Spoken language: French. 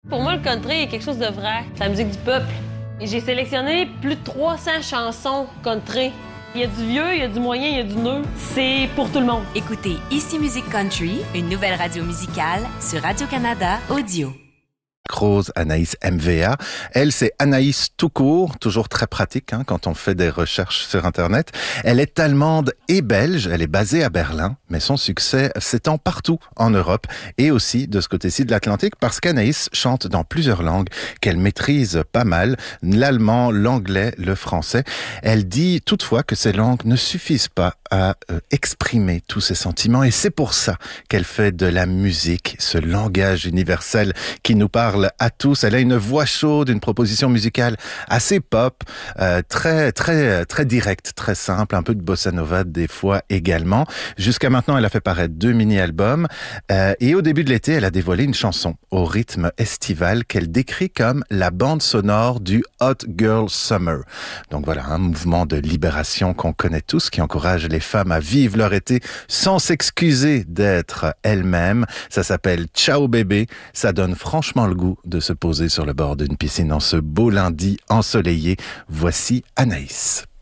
Pour moi, le country est quelque chose de vrai. C'est la musique du peuple. Et j'ai sélectionné plus de 300 chansons country. Il y a du vieux, il y a du moyen, il y a du neuf. C'est pour tout le monde. Écoutez Ici Musique Country, une nouvelle radio musicale sur Radio-Canada Audio. Rose, Anaïs MVA. Elle, c'est Anaïs tout court, toujours très pratique quand on fait des recherches sur Internet. Elle est allemande et belge, elle est basée à Berlin, mais son succès s'étend partout en Europe et aussi de ce côté-ci de l'Atlantique parce qu'Anaïs chante dans plusieurs langues qu'elle maîtrise pas mal, l'allemand, l'anglais, le français. Elle dit toutefois que ces langues ne suffisent pas à exprimer tous ses sentiments et c'est pour ça qu'elle fait de la musique, ce langage universel qui nous parle à tous. Elle a une voix chaude, une proposition musicale assez pop, très directe, très simple, un peu de bossa nova des fois également. Jusqu'à maintenant, elle a fait paraître 2 mini-albums et au début de l'été, elle a dévoilé une chanson au rythme estival qu'elle décrit comme la bande sonore du Hot Girl Summer. Donc voilà, un mouvement de libération qu'on connaît tous, qui encourage les femmes à vivre leur été sans s'excuser d'être elles-mêmes. Ça s'appelle Ciao bébé. Ça donne franchement le goût de se poser sur le bord d'une piscine en ce beau lundi ensoleillé. Voici Anaïs.